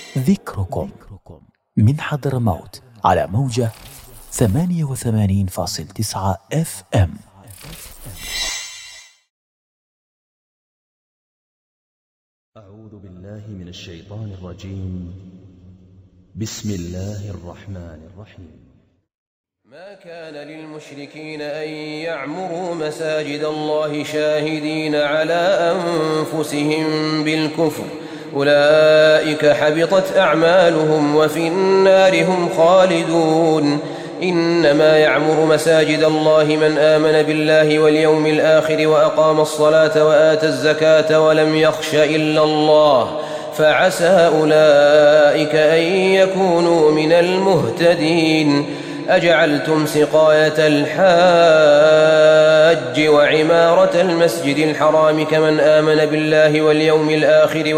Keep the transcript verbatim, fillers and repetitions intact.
ذكركم من حضرموت على موجة ثمانية وثمانين فاصل تسعة اف ام. أعوذ بالله من الشيطان الرجيم. بسم الله الرحمن الرحيم. ما كان للمشركين أن يعمروا مساجد الله شاهدين على أنفسهم بالكفر، أولئك حبطت أعمالهم وفي النار هم خالدون. إنما يعمر مساجد الله من آمن بالله واليوم الآخر وأقام الصلاة وآتى الزكاة ولم يخش إلا الله، فعسى أولئك أن يكونوا من المهتدين. أجعلتم سقاية الحاج وعمارة المسجد الحرام كمن آمن بالله واليوم الآخر